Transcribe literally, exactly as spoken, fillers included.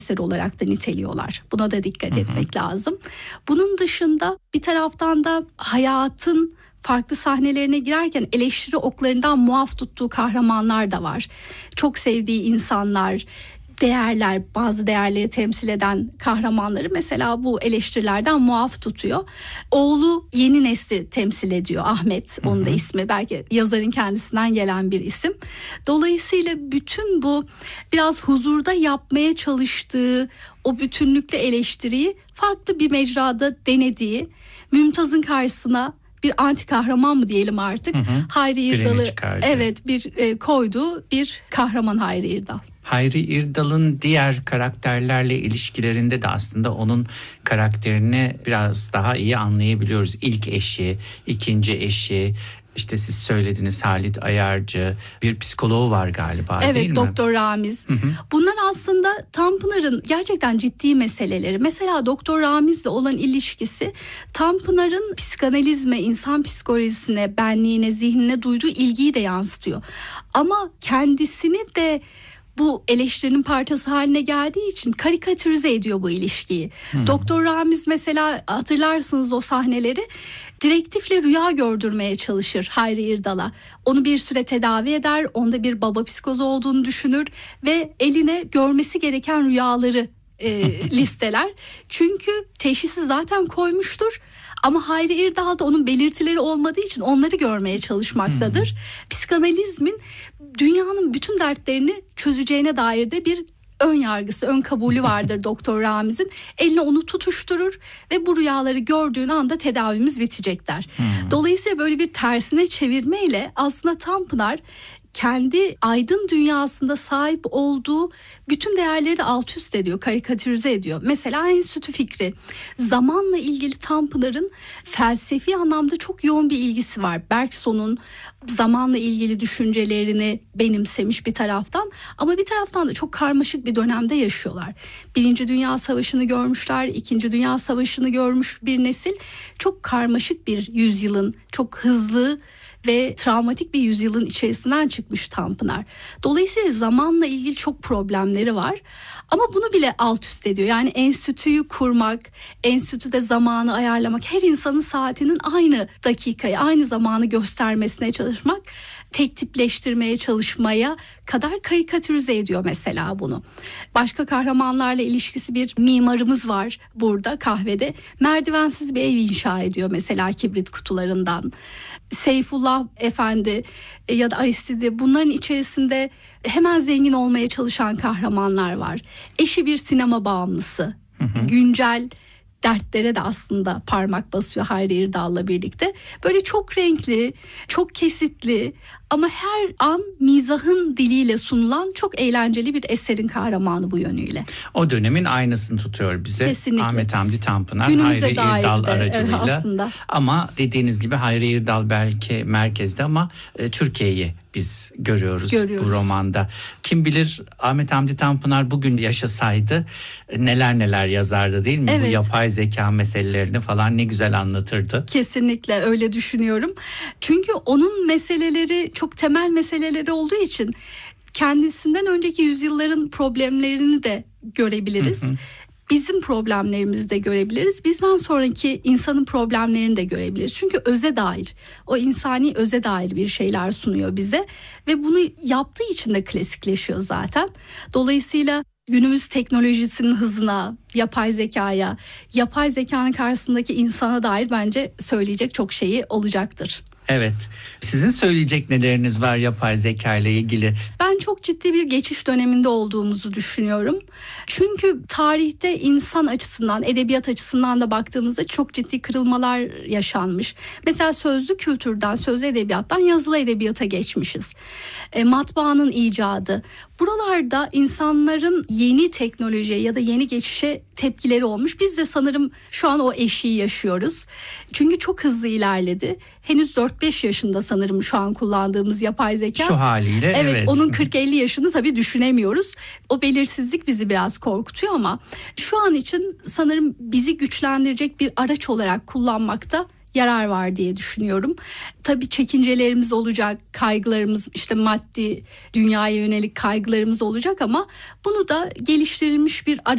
eser olarak da niteliyorlar. Buna da dikkat hı hı. etmek lazım. Bunun dışında bir taraftan da hayatın farklı sahnelerine girerken eleştiri oklarından muaf tuttuğu kahramanlar da var. Çok sevdiği insanlar, değerler, bazı değerleri temsil eden kahramanları mesela bu eleştirilerden muaf tutuyor. Oğlu yeni nesli temsil ediyor, Ahmet onun hı hı. da ismi, belki yazarın kendisinden gelen bir isim. Dolayısıyla bütün bu biraz huzurda yapmaya çalıştığı o bütünlüklü eleştiriyi farklı bir mecrada denediği, Mümtaz'ın karşısına bir anti kahraman mı diyelim artık, hı hı. Hayri İrdal'ı evet bir e, koyduğu bir kahraman Hayri İrdal. Hayri İrdal'ın diğer karakterlerle ilişkilerinde de aslında onun karakterini biraz daha iyi anlayabiliyoruz. İlk eşi, ikinci eşi, işte siz söylediniz Halit Ayarcı, bir psikoloğu var galiba evet, değil mi? Evet, Doktor Ramiz. Hı hı. Bunlar aslında Tanpınar'ın gerçekten ciddi meseleleri. Mesela Doktor Ramiz'le olan ilişkisi Tanpınar'ın psikanalizme, insan psikolojisine, benliğine, zihnine duyduğu ilgiyi de yansıtıyor. Ama kendisini de bu eleştirinin parçası haline geldiği için karikatürize ediyor bu ilişkiyi. Hmm. Doktor Ramiz mesela, hatırlarsınız o sahneleri, direktifle rüya gördürmeye çalışır Hayri İrdal'a. Onu bir süre tedavi eder, onda bir baba psikozu olduğunu düşünür ve eline görmesi gereken rüyaları e, listeler. Çünkü teşhisi zaten koymuştur. Ama Hayri İrdal da onun belirtileri olmadığı için onları görmeye çalışmaktadır. Hmm. Psikanalizmin dünyanın bütün dertlerini çözeceğine dair de bir ön yargısı, ön kabulü vardır Doktor Ramiz'in. Eline onu tutuşturur ve bu rüyaları gördüğün anda tedavimiz bitecek der. Hmm. Dolayısıyla böyle bir tersine çevirmeyle aslında Tanpınar kendi aydın dünyasında sahip olduğu bütün değerleri de alt üst ediyor, karikatürize ediyor. Mesela enstitü fikri. Zamanla ilgili Tanpınar'ın felsefi anlamda çok yoğun bir ilgisi var. Bergson'un zamanla ilgili düşüncelerini benimsemiş bir taraftan, ama bir taraftan da çok karmaşık bir dönemde yaşıyorlar. Birinci Dünya Savaşı'nı görmüşler, İkinci Dünya Savaşı'nı görmüş bir nesil. Çok karmaşık bir yüzyılın, çok hızlı ve travmatik bir yüzyılın içerisinden çıkmış Tanpınar. Dolayısıyla zamanla ilgili çok problemleri var. Ama bunu bile alt üst ediyor. Yani enstitüyü kurmak, enstitüde zamanı ayarlamak, her insanın saatinin aynı dakikayı, aynı zamanı göstermesine çalışmak, tek tipleştirmeye çalışmaya kadar karikatürize ediyor mesela bunu. Başka kahramanlarla ilişkisi, bir mimarımız var burada kahvede. Merdivensiz bir ev inşa ediyor mesela kibrit kutularından. Seyfullah Efendi ya da Aristide, bunların içerisinde hemen zengin olmaya çalışan kahramanlar var. Eşi bir sinema bağımlısı. Hı hı. Güncel dertlere de aslında parmak basıyor Hayri İrdal'la birlikte. Böyle çok renkli, çok kesitli ama her an mizahın diliyle sunulan çok eğlenceli bir eserin kahramanı bu yönüyle. O dönemin aynasını tutuyor bize. Kesinlikle. Ahmet Hamdi Tanpınar, günümüze Hayri İrdal de, aracılığıyla. Evet, aslında. Ama dediğiniz gibi Hayri İrdal belki merkezde ama e, Türkiye'yi biz görüyoruz, görüyoruz bu romanda. Kim bilir Ahmet Hamdi Tanpınar bugün yaşasaydı neler neler yazardı değil mi? Evet. Bu yapay zeka meselelerini falan ne güzel anlatırdı. Kesinlikle öyle düşünüyorum. Çünkü onun meseleleri çok temel meseleleri olduğu için kendisinden önceki yüzyılların problemlerini de görebiliriz. Hı hı. Bizim problemlerimizi de görebiliriz. Bizden sonraki insanın problemlerini de görebiliriz. Çünkü öze dair, o insani öze dair bir şeyler sunuyor bize. Ve bunu yaptığı için de klasikleşiyor zaten. Dolayısıyla günümüz teknolojisinin hızına, yapay zekaya, yapay zekanın karşısındaki insana dair bence söyleyecek çok şeyi olacaktır. Evet. Sizin söyleyecek neleriniz var yapay zeka ile ilgili? Ben çok ciddi bir geçiş döneminde olduğumuzu düşünüyorum. Çünkü tarihte insan açısından, edebiyat açısından da baktığımızda çok ciddi kırılmalar yaşanmış. Mesela sözlü kültürden, sözlü edebiyattan yazılı edebiyata geçmişiz. E, matbaanın icadı. Buralarda insanların yeni teknolojiye ya da yeni geçişe tepkileri olmuş. Biz de sanırım şu an o eşiği yaşıyoruz. Çünkü çok hızlı ilerledi. Henüz dört beş yaşında sanırım şu an kullandığımız yapay zeka. Şu haliyle evet. Evet, onun kırk elli yaşını tabii düşünemiyoruz. O belirsizlik bizi biraz korkutuyor ama şu an için sanırım bizi güçlendirecek bir araç olarak kullanmakta yarar var diye düşünüyorum. Tabii çekincelerimiz olacak, kaygılarımız, işte maddi dünyaya yönelik kaygılarımız olacak ama bunu da geliştirilmiş bir araç